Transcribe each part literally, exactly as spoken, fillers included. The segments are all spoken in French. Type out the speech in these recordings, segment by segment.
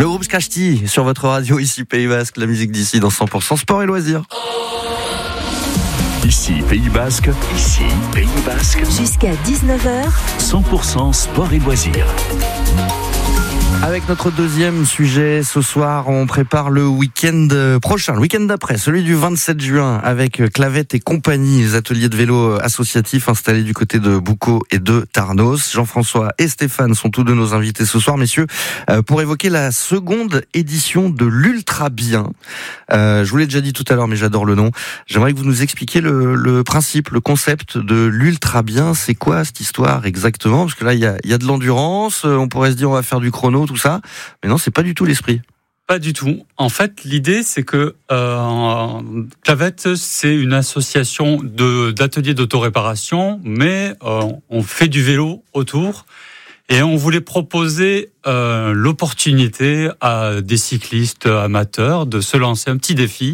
Le groupe Skashti sur votre radio, ici Pays Basque, la musique d'ici dans cent pour cent sport et loisirs. Ici Pays Basque, ici Pays Basque. Jusqu'à dix-neuf heures, cent pour cent sport et loisirs. Avec notre deuxième sujet, ce soir, on prépare le week-end prochain, le week-end d'après, celui du vingt-sept juin, avec Clavette et compagnie, les ateliers de vélo associatifs installés du côté de Boucau et de Tarnos. Jean-François et Stéphane sont tous deux nos invités ce soir, messieurs, pour évoquer la seconde édition de l'Ultra Bien. Euh, je vous l'ai déjà dit tout à l'heure, mais j'adore le nom. J'aimerais que vous nous expliquiez le, le principe, le concept de l'Ultra Bien. C'est quoi cette histoire exactement? Parce que là, il y a, y a de l'endurance, on pourrait se dire on va faire du chrono, tout ça. Mais non, c'est pas du tout l'esprit. Pas du tout. En fait, l'idée, c'est que euh, Clavette, c'est une association de, d'ateliers d'autoréparation, mais euh, on fait du vélo autour. Et on voulait proposer euh, l'opportunité à des cyclistes amateurs de se lancer un petit défi,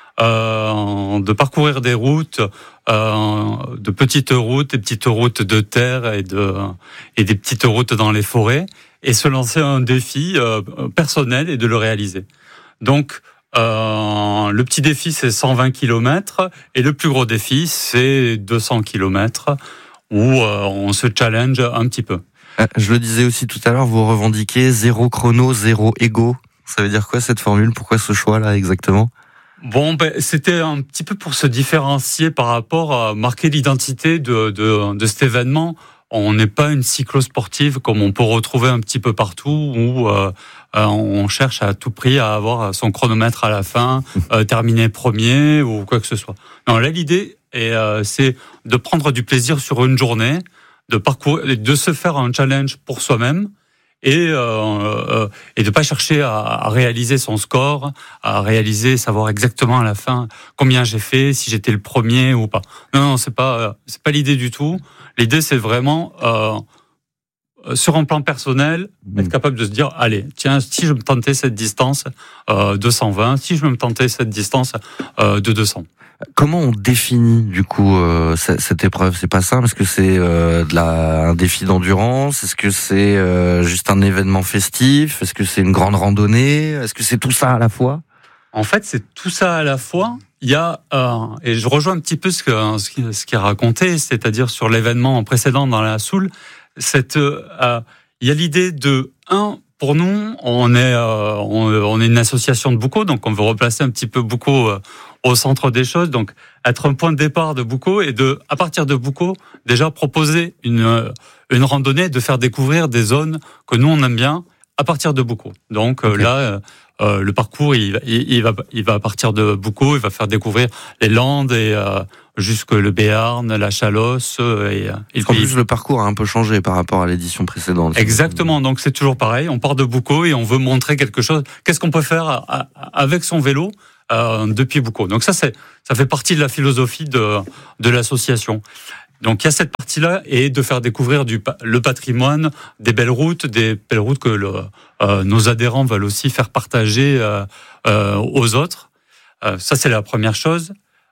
euh, de parcourir des routes, euh, de petites routes, des petites routes de terre et, de, et des petites routes dans les forêts, et se lancer un défi euh, personnel et de le réaliser. Donc, euh, le petit défi, c'est cent vingt kilomètres, et le plus gros défi, c'est deux cents kilomètres, où euh, on se challenge un petit peu. Je le disais aussi tout à l'heure, vous revendiquez zéro chrono, zéro ego. Ça veut dire quoi cette formule? Pourquoi ce choix-là exactement? Bon, ben, c'était un petit peu pour se différencier par rapport à marquer l'identité de, de, de cet événement. On n'est pas une cyclo-sportive comme on peut retrouver un petit peu partout où euh, on cherche à tout prix à avoir son chronomètre à la fin, euh, terminer premier ou quoi que ce soit. Non, là, l'idée, est, euh, c'est de prendre du plaisir sur une journée, de parcourir, de se faire un challenge pour soi-même et euh, euh, et de pas chercher à, à réaliser son score, à réaliser, savoir exactement à la fin combien j'ai fait, si j'étais le premier ou pas. Non, non, c'est pas c'est pas l'idée du tout. L'idée, c'est vraiment euh, sur un plan personnel, mmh. être capable de se dire, allez, tiens, si je me tentais cette distance euh, de cent vingt, si je me tentais cette distance euh, de deux cents. Comment on définit du coup euh, cette épreuve? C'est pas simple. Est-ce que c'est euh, de la, un défi d'endurance? Est-ce que c'est euh, juste un événement festif? Est-ce que c'est une grande randonnée? Est-ce que c'est tout ça à la fois? En fait, c'est tout ça à la fois. Il y a euh, et je rejoins un petit peu ce que ce qui, ce qui est raconté, c'est-à-dire sur l'événement précédent dans la Soule. Cette euh, il y a l'idée de un. Pour nous, on est euh, on, on est une association de Boucau, donc on veut replacer un petit peu Boucau euh, au centre des choses, donc être un point de départ de Boucau et de, à partir de Boucau, déjà proposer une une randonnée, de faire découvrir des zones que nous on aime bien à partir de Boucau. Donc okay. là, euh, le parcours il, il, il va il va partir de Boucau, il va faire découvrir les Landes et euh, jusque le Béarn, la Chalosse et, et en plus le parcours a un peu changé par rapport à l'édition précédente. Exactement, donc c'est toujours pareil, on part de Boucau et on veut montrer quelque chose. Qu'est-ce qu'on peut faire à, à, avec son vélo euh, depuis Boucau? Donc ça c'est ça fait partie de la philosophie de de l'association. Donc il y a cette partie-là et de faire découvrir du le patrimoine, des belles routes, des belles routes que le, euh, nos adhérents veulent aussi faire partager euh, euh, aux autres. Euh, ça c'est la première chose.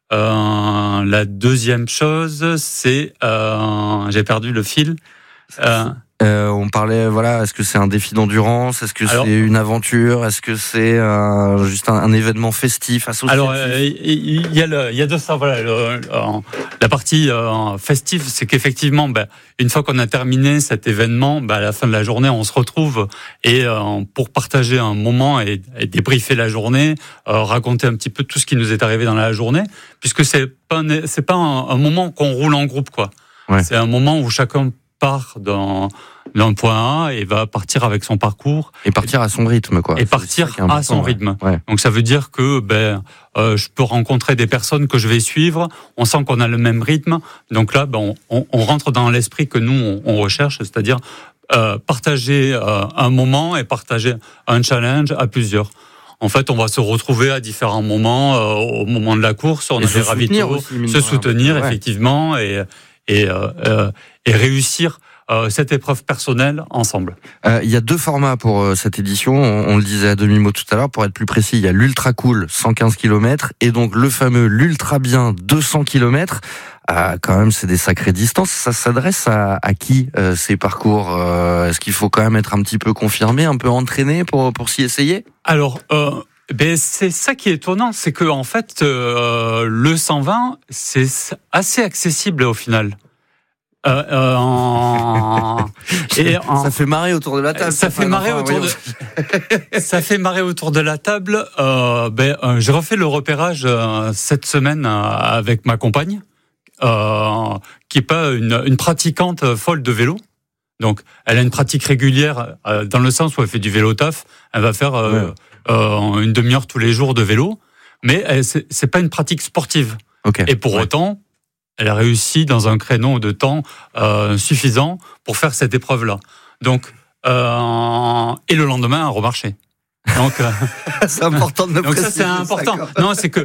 Euh, la deuxième chose, c'est euh, j'ai perdu le fil. Euh, euh, on parlait, voilà, est-ce que c'est un défi d'endurance? Est-ce que alors, c'est une aventure? Est-ce que c'est euh, juste un, un événement festif associatif? Alors, il euh, y, y a le, il y a de ça, voilà. Le, le, la partie euh, festive, c'est qu'effectivement, ben, une fois qu'on a terminé cet événement, ben, à la fin de la journée, on se retrouve et euh, pour partager un moment et, et débriefer la journée, euh, raconter un petit peu tout ce qui nous est arrivé dans la journée, puisque c'est pas, un, c'est pas un, un moment qu'on roule en groupe, quoi. Ouais. C'est un moment où chacun part dans d'un point A et va partir avec son parcours et partir à son rythme, quoi. Et partir à son ouais. rythme. Ouais. Donc ça veut dire que ben euh, je peux rencontrer des personnes que je vais suivre. On sent qu'on a le même rythme. Donc là, ben on, on rentre dans l'esprit que nous on, on recherche, c'est-à-dire euh, partager euh, un moment et partager un challenge à plusieurs. En fait, on va se retrouver à différents moments euh, au moment de la course. On et a des ravitaux, se soutenir ouais. effectivement et et, euh, euh, et réussir euh, cette épreuve personnelle ensemble. Euh, il y a deux formats pour euh, cette édition, on, on le disait à demi-mot tout à l'heure, pour être plus précis, il y a l'Ultra Cool cent quinze kilomètres et donc le fameux l'Ultra Bien deux cents kilomètres. Ah, quand même, c'est des sacrées distances. Ça s'adresse à, à qui euh, ces parcours euh, Est-ce qu'il faut quand même être un petit peu confirmé, un peu entraîné pour pour s'y essayer? Alors, euh, ben c'est ça qui est étonnant, c'est que en fait, euh, le cent vingt, c'est assez accessible au final. Euh, euh, en... Et en... Ça fait marrer autour de la table. Ça fait marrer autour de. Ça fait marrer autour de la table. Euh, ben, euh, j'ai refait le repérage euh, cette semaine euh, avec ma compagne. Euh, qui est pas une, une pratiquante folle de vélo. Donc, elle a une pratique régulière euh, dans le sens où elle fait du vélo taf. Elle va faire euh, ouais. euh, une demi-heure tous les jours de vélo, mais elle, c'est, c'est pas une pratique sportive. Okay. Et pour ouais. autant, elle a réussi dans un créneau de temps euh, suffisant pour faire cette épreuve-là. Donc, euh, et le lendemain, elle a remarché. Donc, euh, c'est important de le donc préciser. Donc ça, c'est important. Ça, non, c'est que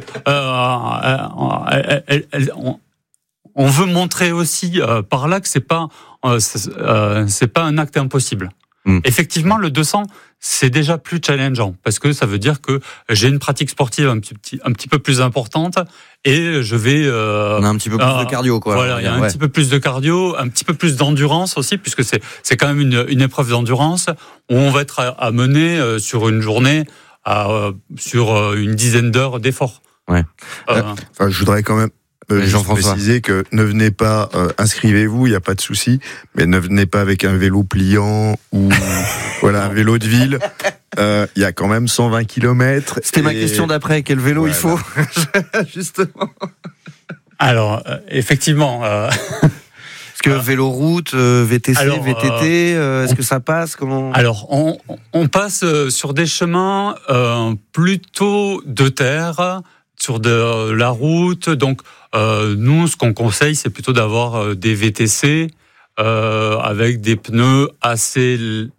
euh, elle, elle, elle, on, On veut montrer aussi euh, par là que c'est pas euh, c'est, euh, c'est pas un acte impossible. Mmh. Effectivement, le deux cents, c'est déjà plus challengeant parce que ça veut dire que j'ai une pratique sportive un petit un petit peu plus importante et je vais euh, on a un petit peu plus euh, de cardio quoi. Voilà, il y a ouais. un petit peu plus de cardio, un petit peu plus d'endurance aussi puisque c'est c'est quand même une une épreuve d'endurance où on va être amené euh, sur une journée à euh, sur euh, une dizaine d'heures d'efforts. Ouais. Euh, enfin, je voudrais quand même Euh, juste préciser que ne venez pas, euh, inscrivez-vous, il n'y a pas de souci, mais ne venez pas avec un vélo pliant ou voilà un vélo de ville. Il euh, y a quand même cent vingt kilomètres. C'était et... ma question d'après, quel vélo voilà. il faut justement. Alors euh, effectivement. Euh... Est-ce que vélo route, euh, V T C, Alors, V T T, euh, est-ce on... que ça passe Comment Alors on, on passe sur des chemins euh, plutôt de terre. Sur de la route, donc euh, nous, ce qu'on conseille, c'est plutôt d'avoir euh, des V T C euh, avec des pneus assez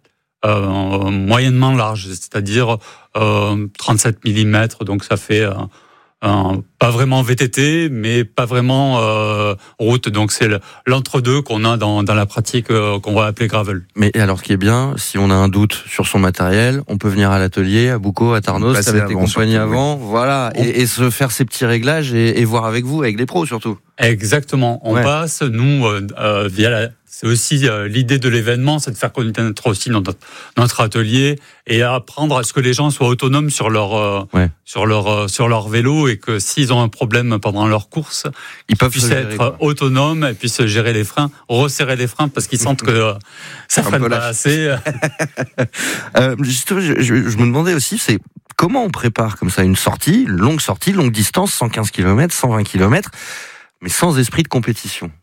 euh, moyennement larges, c'est-à-dire euh, trente-sept millimètres, donc ça fait euh, euh, pas vraiment V T T, mais pas vraiment euh, route, donc c'est le, l'entre-deux qu'on a dans, dans la pratique euh, qu'on va appeler gravel. Mais alors, ce qui est bien, si on a un doute sur son matériel, on peut venir à l'atelier, à Boucau, à Tarnos, avec tes compagnies avant, oui. voilà, on... et, et se faire ces petits réglages et, et voir avec vous, avec les pros surtout. Exactement, on ouais. passe, nous, euh, euh, via la... C'est aussi euh, l'idée de l'événement, c'est de faire connaître aussi notre, notre atelier et apprendre à ce que les gens soient autonomes sur leur euh, ouais. sur leur euh, sur leur vélo et que s'ils ont un problème pendant leur course, ils, ils peuvent puissent gérer, être quoi. autonomes et puissent gérer les freins, resserrer les freins parce qu'ils sentent que euh, ça freine pas assez. euh, justement, je, je, je me demandais aussi, c'est comment on prépare comme ça une sortie, une longue sortie, longue distance, cent quinze kilomètres, cent vingt kilomètres, mais sans esprit de compétition.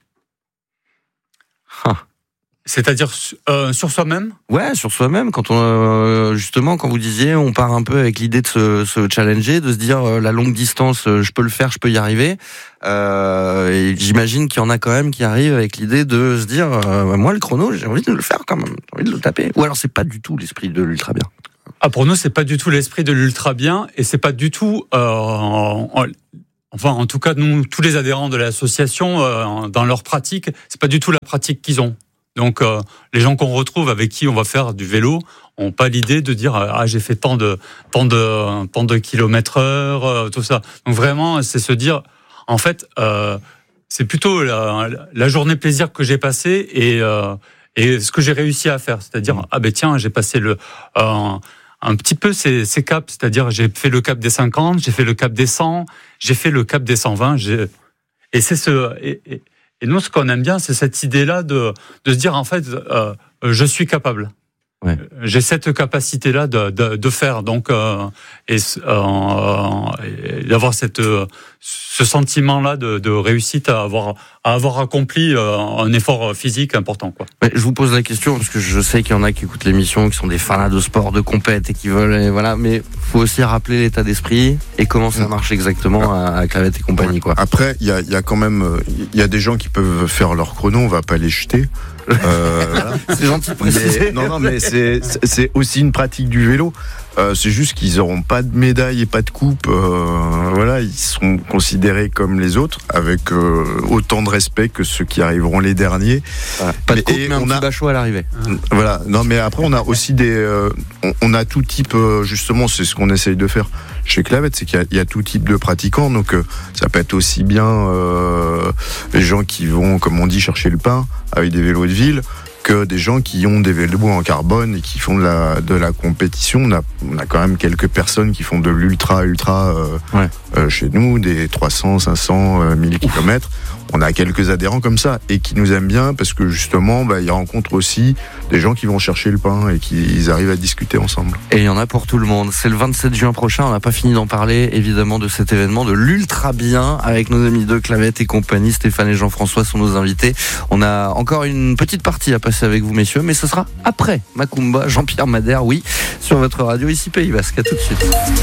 Ah. C'est-à-dire euh, sur soi-même ? Ouais, sur soi-même. Quand on euh, justement, quand vous disiez, on part un peu avec l'idée de se, se challenger, de se dire euh, la longue distance, euh, je peux le faire, je peux y arriver. Euh, et j'imagine qu'il y en a quand même qui arrivent avec l'idée de se dire, euh, moi le chrono, j'ai envie de le faire quand même, j'ai envie de le taper. Ou alors c'est pas du tout l'esprit de l'ultra bien. Ah, pour nous, c'est pas du tout l'esprit de l'ultra bien, et c'est pas du tout. Euh, en, Enfin, en tout cas, nous, tous les adhérents de l'association, euh, dans leur pratique, c'est pas du tout la pratique qu'ils ont. Donc, euh, les gens qu'on retrouve avec qui on va faire du vélo ont pas l'idée de dire ah j'ai fait tant de tant de tant de kilomètres heure, euh, tout ça. Donc vraiment, c'est se dire, en fait, euh, c'est plutôt la, la journée plaisir que j'ai passée et euh, et ce que j'ai réussi à faire, c'est-à-dire mmh. ah ben tiens, j'ai passé le euh, un petit peu ces, ces caps, c'est-à-dire j'ai fait le cap des cinquante, j'ai fait le cap des cent, j'ai fait le cap des cent vingt, j'ai... et c'est ce et, et, et nous ce qu'on aime bien, c'est cette idée-là de de se dire en fait euh, je suis capable. Ouais. J'ai cette capacité-là de, de, de faire, donc euh, et, euh, et d'avoir cette ce sentiment-là de, de réussite à avoir à avoir accompli un effort physique important, quoi. Ouais, je vous pose la question parce que je sais qu'il y en a qui écoutent l'émission, qui sont des fans de sport, de compète et qui veulent, et voilà. Mais faut aussi rappeler l'état d'esprit et comment ça marche exactement à, à Clavette et compagnie, quoi. Après, il y a, il y a quand même, il y a des gens qui peuvent faire leur chrono, on va pas les jeter. Euh, voilà. C'est gentil de préciser. Mais, non, non, mais c'est, c'est aussi une pratique du vélo. Euh, c'est juste qu'ils n'auront pas de médaille et pas de coupe. Euh, voilà, ils seront considérés comme les autres, avec euh, autant de respect que ceux qui arriveront les derniers. Voilà. Pas de coupe, mais, mais un on petit a... bachot à l'arrivée. Voilà. Non, mais après, on a aussi des... Euh, on, on a tout type, euh, justement, c'est ce qu'on essaye de faire chez Clavette, c'est qu'il y a, il y a tout type de pratiquants. Donc, euh, ça peut être aussi bien euh, les gens qui vont, comme on dit, chercher le pain avec des vélos de ville, que des gens qui ont des vélos en carbone et qui font de la, de la compétition. On a, on a quand même quelques personnes qui font de l'ultra, ultra euh, ouais. euh, chez nous, des trois cents, cinq cents, euh, mille kilomètres. On a quelques adhérents comme ça et qui nous aiment bien parce que justement, bah, ils rencontrent aussi des gens qui vont chercher le pain et qui ils arrivent à discuter ensemble. Et il y en a pour tout le monde. C'est le vingt-sept juin prochain. On n'a pas fini d'en parler, évidemment, de cet événement, de l'Ultra Bien, avec nos amis de Clavette et compagnie. Stéphane et Jean-François sont nos invités. On a encore une petite partie à passer avec vous, messieurs, mais ce sera après Macumba, Jean-Pierre Madère, oui, sur votre radio ici Pays Basque. À tout de suite.